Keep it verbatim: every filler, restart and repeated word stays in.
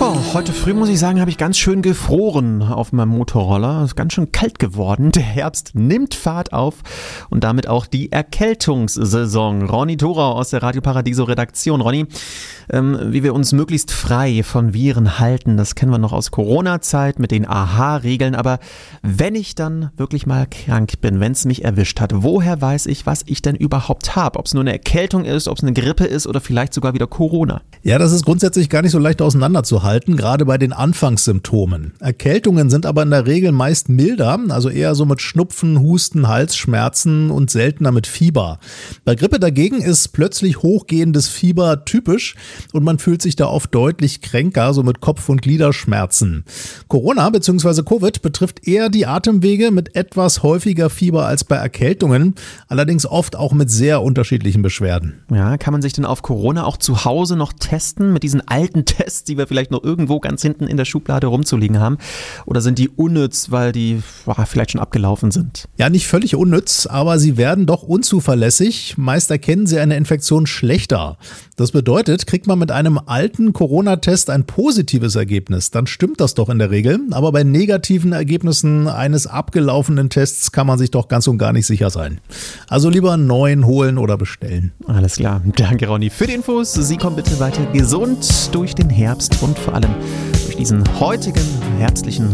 Boah, heute früh muss ich sagen, habe ich ganz schön gefroren auf meinem Motorroller. Es ist ganz schön kalt geworden. Der Herbst nimmt Fahrt auf und damit auch die Erkältungssaison. Ronny Thorau aus der Radio Paradiso Redaktion. Ronny, ähm, wie wir uns möglichst frei von Viren halten, das kennen wir noch aus Corona-Zeit mit den A H-Regeln. Aber wenn ich dann wirklich mal krank bin, wenn es mich erwischt hat, woher weiß ich, was ich denn überhaupt habe? Ob es nur eine Erkältung ist, ob es eine Grippe ist oder vielleicht sogar wieder Corona? Ja, das ist grundsätzlich gar nicht so leicht auseinanderzuhalten, gerade bei den Anfangssymptomen. Erkältungen sind aber in der Regel meist milder, also eher so mit Schnupfen, Husten, Halsschmerzen und seltener mit Fieber. Bei Grippe dagegen ist plötzlich hochgehendes Fieber typisch und man fühlt sich da oft deutlich kränker, so mit Kopf- und Gliederschmerzen. Corona bzw. Covid betrifft eher die Atemwege mit etwas häufiger Fieber als bei Erkältungen, allerdings oft auch mit sehr unterschiedlichen Beschwerden. Ja, kann man sich denn auf Corona auch zu Hause noch testen mit diesen alten Tests, die wir vielleicht noch irgendwo ganz hinten in der Schublade rumzuliegen haben? Oder sind die unnütz, weil die boah, vielleicht schon abgelaufen sind? Ja, nicht völlig unnütz, aber sie werden doch unzuverlässig. Meist erkennen sie eine Infektion schlechter. Das bedeutet, kriegt man mit einem alten Corona-Test ein positives Ergebnis, dann stimmt das doch in der Regel. Aber bei negativen Ergebnissen eines abgelaufenen Tests kann man sich doch ganz und gar nicht sicher sein. Also lieber einen neuen holen oder bestellen. Alles klar. Danke, Ronny, für die Infos. Sie kommen bitte weiter gesund durch den Herbst und vor allem durch diesen heutigen herbstlichen